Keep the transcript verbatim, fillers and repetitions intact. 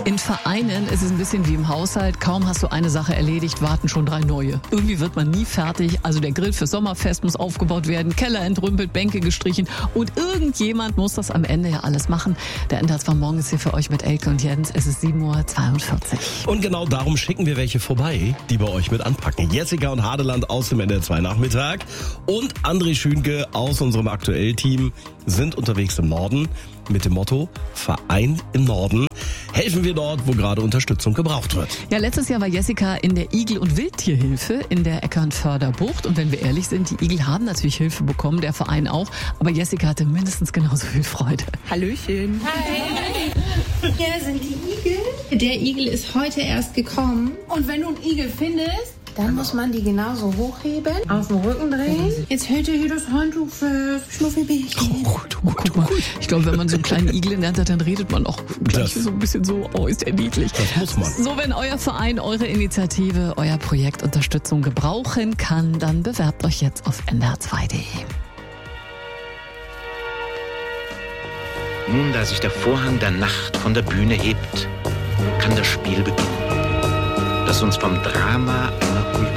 In Vereinen ist es ein bisschen wie im Haushalt. Kaum hast du eine Sache erledigt, warten schon drei neue. Irgendwie wird man nie fertig. Also der Grill fürs Sommerfest muss aufgebaut werden, Keller entrümpelt, Bänke gestrichen und irgendjemand muss das am Ende ja alles machen. Der Enders von morgen ist hier für euch mit Elke und Jens. Es ist sieben Uhr zweiundvierzig. Und genau darum schicken wir welche vorbei, die bei euch mit anpacken. Jessica und Hadeland aus dem N D R zwei Nachmittag und André Schünke aus unserem Aktuell-Team sind unterwegs im Norden mit dem Motto Verein im Norden. Helfen wir dort, wo gerade Unterstützung gebraucht wird. Ja, letztes Jahr war Jessica in der Igel- und Wildtierhilfe in der Eckernförder Bucht. Und wenn wir ehrlich sind, die Igel haben natürlich Hilfe bekommen, der Verein auch. Aber Jessica hatte mindestens genauso viel Freude. Hallöchen. Hi. Hier sind die Igel. Der Igel ist heute erst gekommen. Und wenn du einen Igel findest, dann muss man die genauso hochheben, auf den Rücken drehen. Jetzt hält er hier das Handtuch fest. Schnuffibärchen. Oh, gut, gut, Guck mal, gut. ich glaube, wenn man so einen kleinen Igel in der Hand hat, dann redet man auch gleich Das- so ein bisschen so, oh, ist der niedlich. Das muss man. So, wenn euer Verein, eure Initiative, euer Projekt Unterstützung gebrauchen kann, dann bewerbt euch jetzt auf N D R zwei punkt de. Nun, da sich der Vorhang der Nacht von der Bühne hebt, kann das Spiel beginnen, das uns vom Drama einer